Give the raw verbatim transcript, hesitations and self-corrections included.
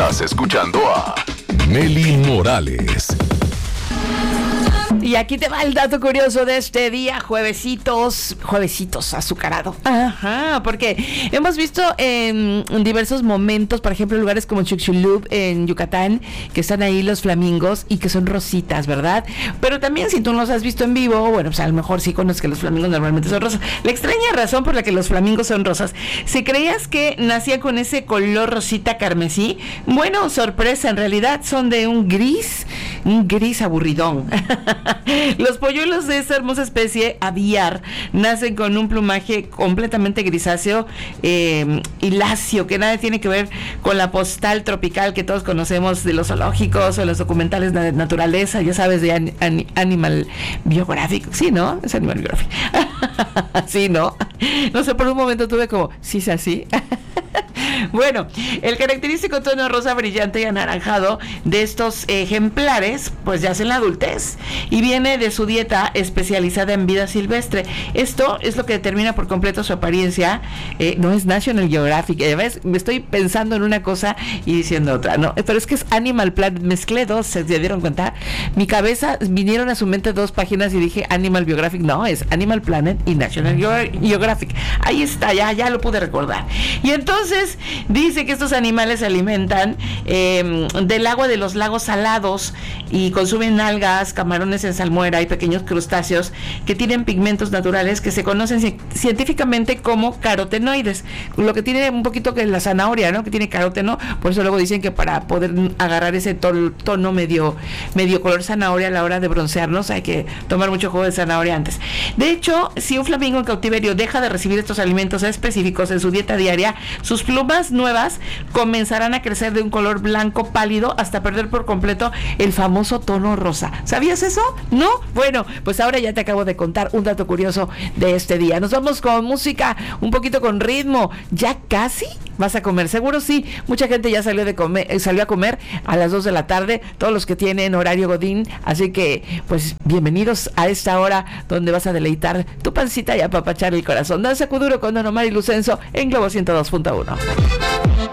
Estás escuchando a Meli Morales. Y aquí te va el dato curioso de este día, juevesitos, juevesitos azucarado. Ajá, porque hemos visto en diversos momentos, por ejemplo, lugares como Chicxulub en Yucatán, que están ahí los flamingos y que son rositas, ¿verdad? Pero también si tú no los has visto en vivo, bueno, pues a lo mejor sí conoces que los flamingos normalmente son rosas. La extraña razón por la que los flamingos son rosas, si creías que nacían con ese color rosita carmesí, bueno, sorpresa, en realidad son de un gris, un gris aburridón. Los polluelos de esta hermosa especie aviar nacen con un plumaje completamente grisáceo eh, y lacio, que nada tiene que ver con la postal tropical que todos conocemos de los zoológicos o los documentales de naturaleza, ya sabes, de an, an, Animal Biographic. Sí, ¿no? Es Animal Biographic. Sí, ¿no? No sé, por un momento tuve como, ¿sí es así? Bueno, el característico tono rosa brillante y anaranjado de estos ejemplares, pues ya es en la adultez y viene de su dieta especializada en vida silvestre. Esto es lo que determina por completo su apariencia. Eh, no es National Geographic, ¿ves? Me estoy pensando en una cosa y diciendo otra, ¿no? Pero es que es Animal Planet, mezclé dos, ¿se dieron cuenta? Mi cabeza, vinieron a su mente dos páginas y dije Animal Biographic, no, es Animal Planet y National Geographic. Ahí está, ya, ya lo pude recordar. Y entonces dice que estos animales se alimentan eh, del agua de los lagos salados y consumen algas, camarones en salmuera y pequeños crustáceos que tienen pigmentos naturales que se conocen ci- científicamente como carotenoides, lo que tiene un poquito que la zanahoria, ¿no? Que tiene caróteno, por eso luego dicen que para poder agarrar ese to- tono medio, medio color zanahoria a la hora de broncearnos hay que tomar mucho jugo de zanahoria antes. De hecho, si un flamingo en cautiverio deja de recibir estos alimentos específicos en su dieta diaria, sus plumas nuevas comenzarán a crecer de un color blanco pálido hasta perder por completo el famoso tono rosa. ¿Sabías eso? ¿No? Bueno, pues ahora ya te acabo de contar un dato curioso de este día. Nos vamos con música, un poquito con ritmo. ¿Ya casi vas a comer? Seguro sí. Mucha gente ya salió de comer, salió a comer a las dos de la tarde, todos los que tienen horario godín. Así que, pues, bienvenidos a esta hora donde vas a deleitar tu pancita y apapachar el corazón. Danza Kuduro con Don Omar y Lucenzo en Globo ciento dos punto uno.